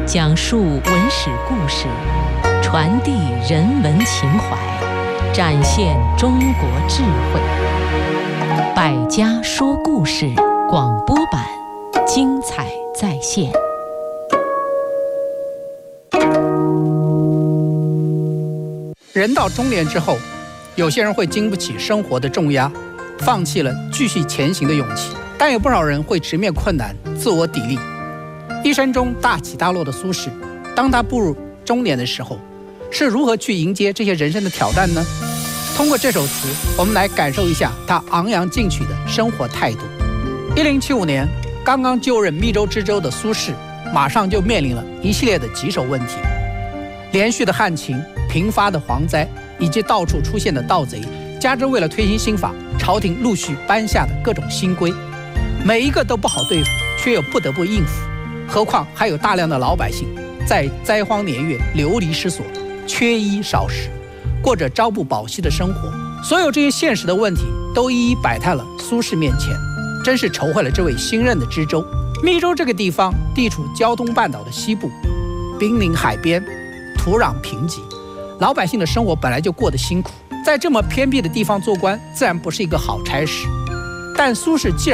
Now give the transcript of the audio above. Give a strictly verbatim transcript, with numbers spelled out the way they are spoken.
讲述文史故事，传递人文情怀，展现中国智慧。百家说故事广播版，精彩再现。 人到中年之后，有些人会经不起生活的重压，放弃了继续前行的勇气，但有不少人会直面困难，自我砥砺。一生中大起大落的苏轼，当他步入中年的时候，是如何去迎接这些人生的挑战呢？通过这首词，我们来感受一下他昂扬进取的生活态度。一零七五年，刚刚就任密州知州的苏轼，马上就面临了一系列的棘手问题：连续的旱情、频发的蝗灾，以及到处出现的盗贼，加之为了推行新法，朝廷陆续颁下的各种新规，每一个都不好对付，却又不得不应付。何况还有大量的老百姓在灾荒年月流离失所，缺衣少食，过着朝不保夕的生活。所有这些现实的问题都一一摆在了苏轼面前，真是愁坏了这位新任的知州。密州这个地方地处胶东半岛的西部，濒临海边，土壤贫瘠，老百姓的生活本来就过得辛苦，在这么偏僻的地方做官，自然不是一个好差事。但苏轼既